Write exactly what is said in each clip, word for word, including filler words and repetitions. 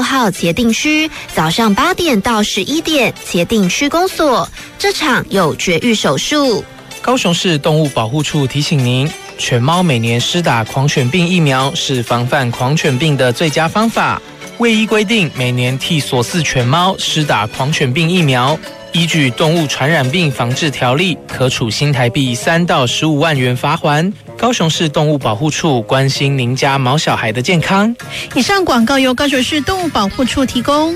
号茄定区，早上八点到十一点茄定区公所，这场有绝育手术。 高雄市动物保护处提醒您，犬猫每年施打狂犬病疫苗是防范狂犬病的最佳方法。卫医规定，每年替所饲犬猫施打狂犬病疫苗，依据《动物传染病防治条例》，可处新台币三到十五万元罚锾。高雄市动物保护处关心您家毛小孩的健康。 以上广告由高雄市动物保护处提供。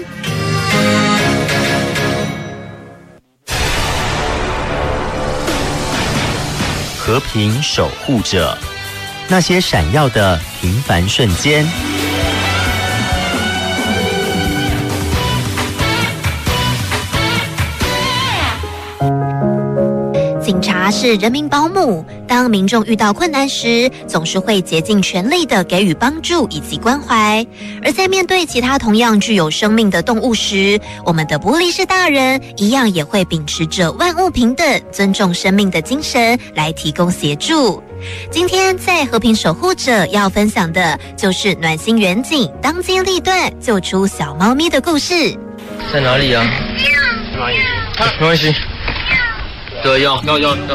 和平守护者，那些闪耀的平凡瞬间。 警察是人民保姆，当民众遇到困难时，总是会竭尽全力地给予帮助以及关怀。而在面对其他同样具有生命的动物时，我们的玻璃士大人一样也会秉持着万物平等、尊重生命的精神来提供协助。今天在和平守护者要分享的就是暖心远景当机立断救出小猫咪的故事。 在哪里啊？哪里？没关系。对，要要要要。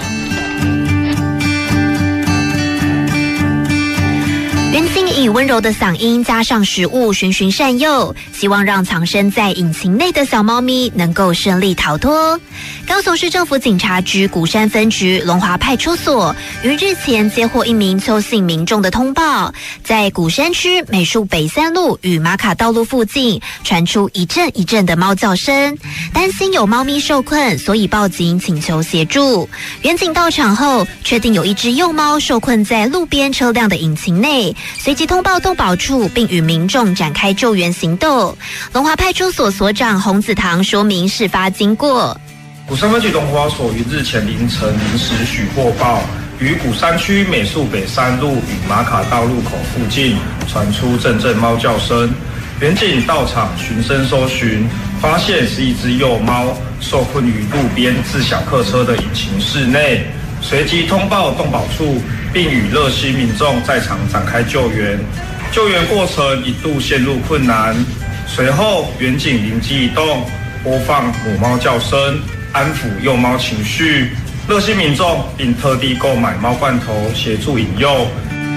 袁景以温柔的嗓音加上食物循循善诱，希望让藏身在引擎内的小猫咪能够顺利逃脱。高雄市政府警察局鼓山分局龙华派出所于日前接获一名邱姓民众的通报，在鼓山区美术北三路与马卡道路附近传出一阵一阵的猫叫声，担心有猫咪受困，所以报警请求协助。远警到场后，确定有一只幼猫受困在路边车辆的引擎内，随即通报动保处，并与民众展开救援行动。龙华派出所所长洪子堂说明事发经过。 鼓山分局龙华所于日前凌晨零时许获报，于鼓山区美术北三路与马卡道路口附近传出阵阵猫叫声。远警到场循声搜寻，发现是一只幼猫受困于路边自小客车的引擎室内，随即通报动保处，并与热心民众在场展开救援。救援过程一度陷入困难，随后远警灵机一动，播放母猫叫声，安抚幼猫情绪。热心民众并特地购买猫罐头协助引诱。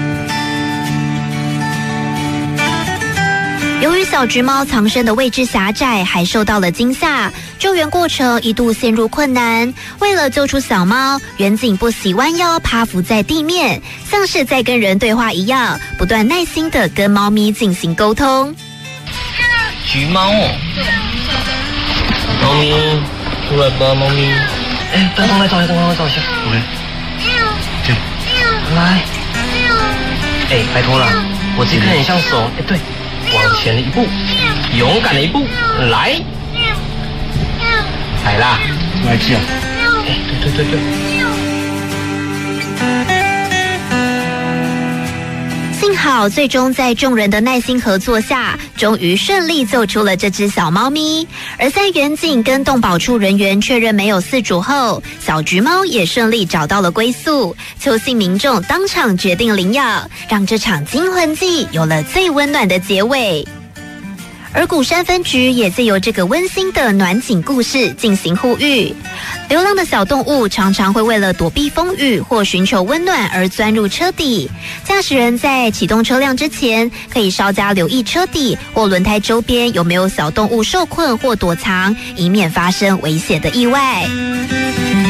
由于小橘猫藏身的位置狭窄，还受到了惊吓，救援过程一度陷入困难。为了救出小猫，远景不惜弯腰趴伏在地面，像是在跟人对话一样，不断耐心地跟猫咪进行沟通。 橘猫哦，猫咪，出来吧，猫咪。哎，东东来找一下，东东来找一下。OK。对。来。哎，拜托了，我自己看你像手。哎，对。往前了一步，勇敢的一步，来，来啦，来这样，哎，对对对对。 幸好最终在众人的耐心合作下，终于顺利救出了这只小猫咪。而在远景跟动保处人员确认没有饲主后，小橘猫也顺利找到了归宿。邱姓民众当场决定领养，让这场惊魂记有了最温暖的结尾。而鼓山分局也借由这个温馨的暖景故事进行呼吁，流浪的小动物常常会为了躲避风雨或寻求温暖而钻入车底，驾驶人在启动车辆之前，可以稍加留意车底或轮胎周边有没有小动物受困或躲藏，以免发生危险的意外。